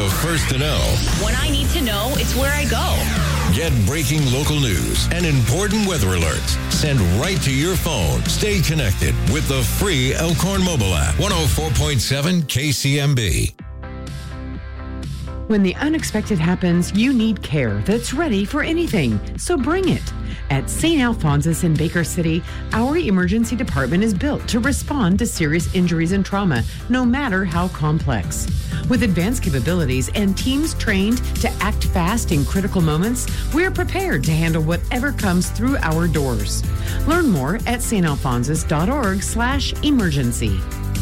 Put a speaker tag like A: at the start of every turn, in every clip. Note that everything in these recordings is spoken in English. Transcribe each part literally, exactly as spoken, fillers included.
A: the first to know.
B: When I need to know, it's where I go.
A: Get breaking local news and important weather alerts sent right to your phone. Stay connected with the free Elkhorn mobile app. one oh four point seven K C M B.
C: When the unexpected happens, you need care that's ready for anything, so bring it. At Saint Alphonsus in Baker City, our emergency department is built to respond to serious injuries and trauma, no matter how complex. With advanced capabilities and teams trained to act fast in critical moments, we're prepared to handle whatever comes through our doors. Learn more at s t alphonsus dot org slash emergency.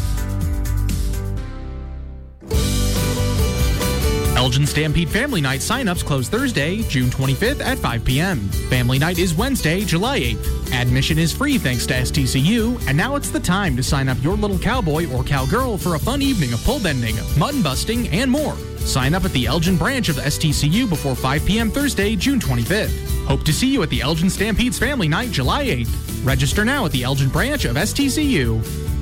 D: Elgin Stampede Family Night sign-ups close Thursday, June twenty-fifth at five p.m. Family Night is Wednesday, July eighth. Admission is free thanks to S T C U, and now it's the time to sign up your little cowboy or cowgirl for a fun evening of pole bending, mutton busting, and more. Sign up at the Elgin branch of S T C U before five p.m. Thursday, June twenty-fifth. Hope to see you at the Elgin Stampede's Family Night, July eighth. Register now at the Elgin branch of S T C U.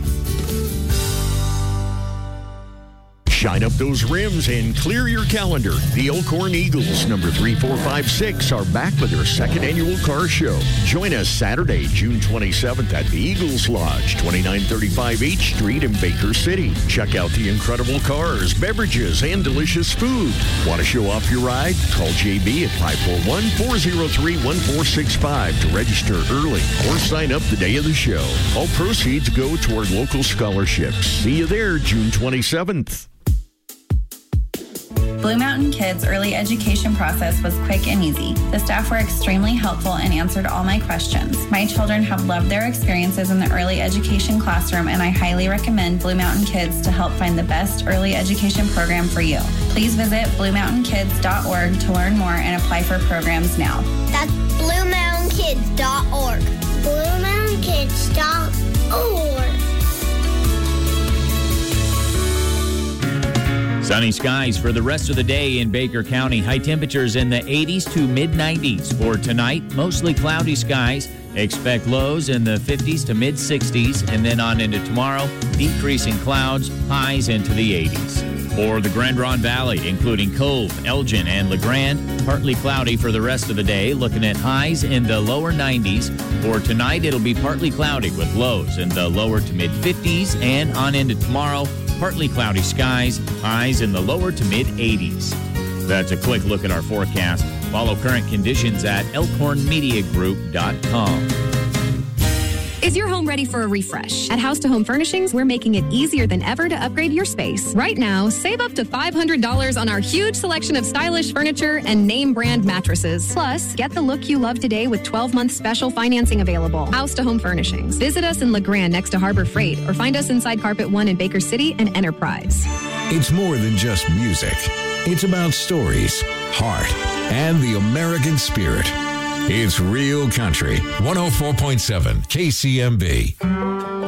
E: Shine up those rims and clear your calendar. The Elkhorn Eagles, number three four five six, are back with their second annual car show. Join us Saturday, June twenty-seventh at the Eagles Lodge, twenty-nine thirty-five H Street in Baker City. Check out the incredible cars, beverages, and delicious food. Want to show off your ride? Call J B at five four one, four oh three, one four six five to register early or sign up the day of the show. All proceeds go toward local scholarships. See you there, June twenty-seventh.
F: Blue Mountain Kids' early education process was quick and easy. The staff were extremely helpful and answered all my questions. My children have loved their experiences in the early education classroom, and I highly recommend Blue Mountain Kids to help find the best early education program for you. Please visit blue mountain kids dot org to learn more and apply for programs now.
G: That's blue mountain kids dot org. blue mountain kids dot org.
H: Sunny skies for the rest of the day in Baker County. High temperatures in the eighties to mid nineties. For tonight, mostly cloudy skies. Expect lows in the fifties to mid sixties. And then on into tomorrow, decreasing clouds, highs into the eighties. For the Grand Ronde Valley, including Cove, Elgin, and LeGrand, partly cloudy for the rest of the day. Looking at highs in the lower nineties. For tonight, it'll be partly cloudy with lows in the lower to mid fifties. And on into tomorrow, partly cloudy skies, highs in the lower to mid eighties. That's a quick look at our forecast. Follow current conditions at elkhorn media group dot com.
I: Is your home ready for a refresh? At House to Home Furnishings, we're making it easier than ever to upgrade your space. Right now, save up to five hundred dollars on our huge selection of stylish furniture and name brand mattresses. Plus, get the look you love today with twelve-month special financing available. House to Home Furnishings. Visit us in LeGrand next to Harbor Freight or find us inside Carpet One in Baker City and Enterprise.
A: It's more than just music. It's about stories, heart, and the American spirit. It's Real Country, one oh four point seven K C M B.